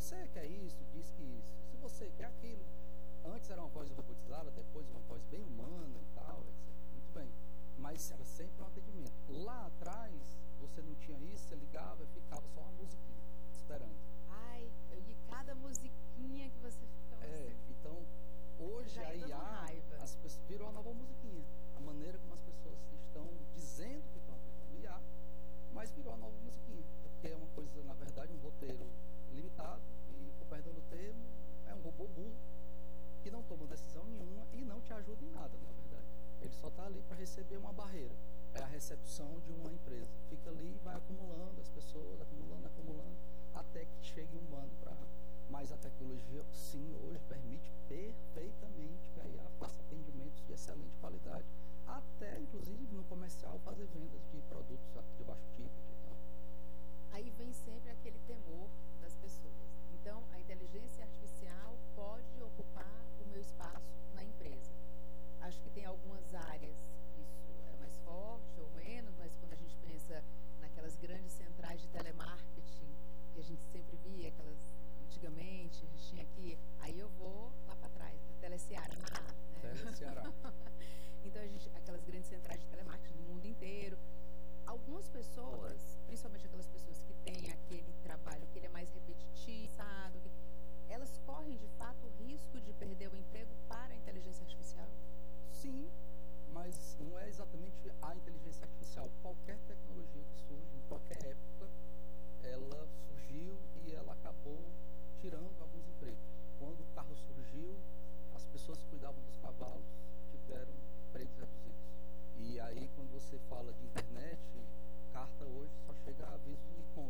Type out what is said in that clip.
você quer isso, diz que isso. Se você quer aquilo. Antes era uma voz robotizada, depois uma voz bem humana e tal, etc. Muito bem. Mas era sempre um atendimento. Lá atrás, você não tinha isso, você ligava e ficava só uma musiquinha, esperando. Ai, e cada musiquinha que você ficava assim. Então, hoje a IA virou a nova musiquinha. A maneira como as pessoas estão dizendo que estão aplicando IA, mas virou a nova musiquinha. Porque é uma coisa, na verdade, um roteiro limitado e, por perdão do termo, é um robô burro que não toma decisão nenhuma e não te ajuda em nada, na verdade. Ele só está ali para receber uma barreira. É a recepção de uma empresa. Fica ali e vai acumulando as pessoas, acumulando, até que chegue um humano para... Mas a tecnologia, sim, hoje permite perfeitamente que a IA faça atendimentos de excelente qualidade, até, inclusive, no comercial, fazer vendas de produtos de baixo ticket e tal. Aí vem sempre aquele temor